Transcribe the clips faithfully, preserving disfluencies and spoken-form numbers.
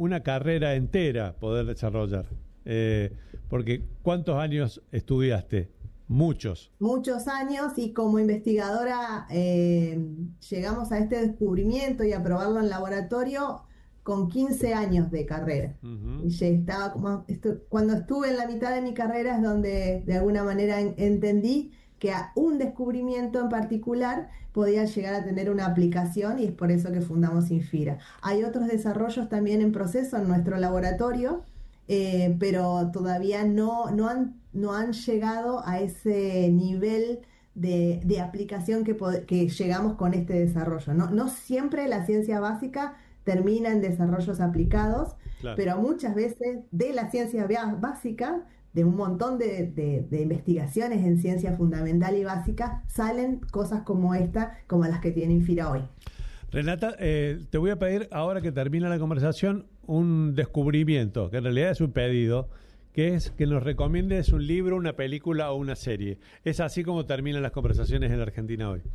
una carrera entera poder desarrollar. Eh, porque ¿cuántos años estudiaste? Muchos. Muchos años, y como investigadora eh, llegamos a este descubrimiento y a probarlo en laboratorio con quince años de carrera. Uh-huh. Y ya estaba como, esto, cuando estuve en la mitad de mi carrera es donde de alguna manera en, entendí que a un descubrimiento en particular podía llegar a tener una aplicación, y es por eso que fundamos Infira. Hay otros desarrollos también en proceso en nuestro laboratorio, eh, pero todavía no, no, han, no han llegado a ese nivel de, de aplicación que, que llegamos con este desarrollo. No, no siempre la ciencia básica termina en desarrollos aplicados, claro, pero muchas veces de la ciencia básica, de un montón de, de, de investigaciones en ciencia fundamental y básica, salen cosas como esta, como las que tiene Infira hoy. Renata, eh, te voy a pedir, ahora que termina la conversación, un descubrimiento, que en realidad es un pedido, que es que nos recomiendes un libro, una película o una serie. Es así como terminan las conversaciones en la Argentina hoy.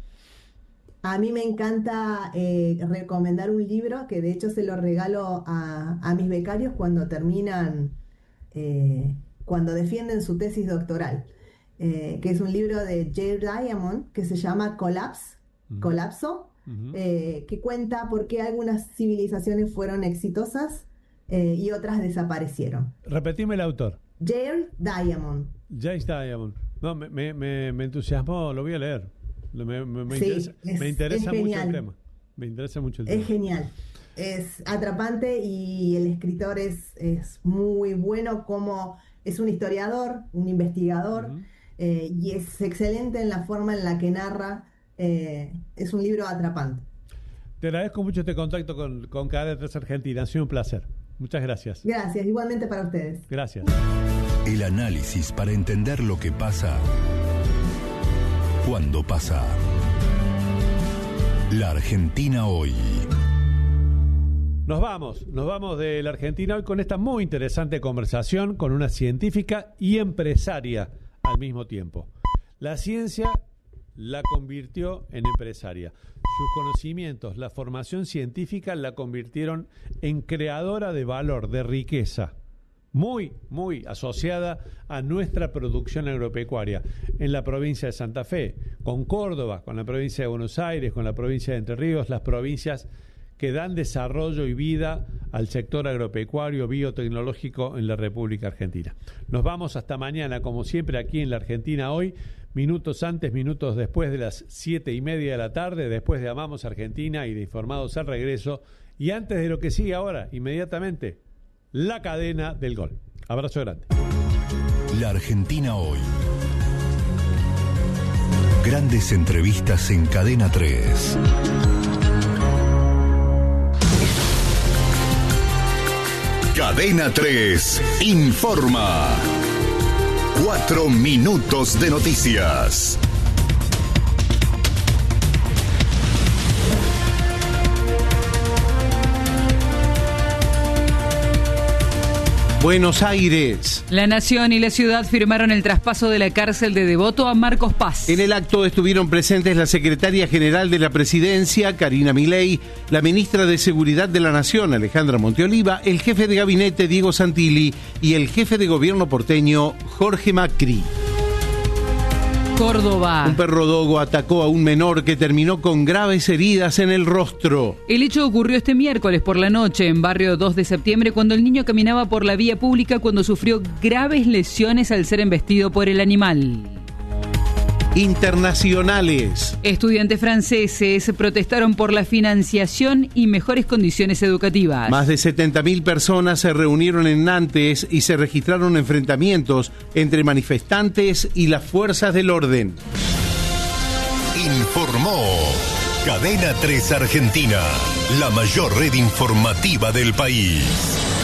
A mí me encanta eh, recomendar un libro, que de hecho se lo regalo a, a mis becarios cuando terminan... Eh, cuando defienden su tesis doctoral, eh, que es un libro de Jared Diamond que se llama Collapse, uh-huh. Colapso, uh-huh. eh, que cuenta por qué algunas civilizaciones fueron exitosas eh, y otras desaparecieron. Repetime el autor. Jared Diamond. Jared Diamond. No, me, me, me, me entusiasmó, lo voy a leer. Me, me, me sí, interesa, es, me interesa es mucho el tema. Me interesa mucho el tema. Es genial. Es atrapante y el escritor es, es muy bueno como... Es un historiador, un investigador, uh-huh. eh, y es excelente en la forma en la que narra. Eh, es un libro atrapante. Te agradezco mucho este contacto con, con Cadena tres Argentina. Ha sido un placer. Muchas gracias. Gracias, igualmente para ustedes. Gracias. El análisis para entender lo que pasa cuando pasa. La Argentina hoy. Nos vamos, nos vamos de la Argentina hoy con esta muy interesante conversación con una científica y empresaria al mismo tiempo. La ciencia la convirtió en empresaria. Sus conocimientos, la formación científica la convirtieron en creadora de valor, de riqueza, muy, muy asociada a nuestra producción agropecuaria en la provincia de Santa Fe, con Córdoba, con la provincia de Buenos Aires, con la provincia de Entre Ríos, las provincias que dan desarrollo y vida al sector agropecuario biotecnológico en la República Argentina. Nos vamos hasta mañana, como siempre, aquí en la Argentina hoy, minutos antes, minutos después de las siete y media de la tarde, después de Amamos Argentina y de Informados al Regreso, y antes de lo que sigue ahora, inmediatamente, la cadena del gol. Abrazo grande. La Argentina hoy. Grandes entrevistas en Cadena tres. Cadena tres informa. Cuatro minutos de noticias. Buenos Aires. La Nación y la ciudad firmaron el traspaso de la cárcel de Devoto a Marcos Paz. En el acto estuvieron presentes la secretaria general de la Presidencia, Karina Milei, la ministra de Seguridad de la Nación, Alejandra Monteoliva, el jefe de gabinete, Diego Santilli, y el jefe de gobierno porteño, Jorge Macri. Córdoba. Un perro dogo atacó a un menor que terminó con graves heridas en el rostro. El hecho ocurrió este miércoles por la noche en barrio dos de septiembre, cuando el niño caminaba por la vía pública cuando sufrió graves lesiones al ser embestido por el animal. Internacionales. Estudiantes franceses protestaron por la financiación y mejores condiciones educativas. Más de setenta mil personas se reunieron en Nantes y se registraron enfrentamientos entre manifestantes y las fuerzas del orden. Informó Cadena tres Argentina, la mayor red informativa del país.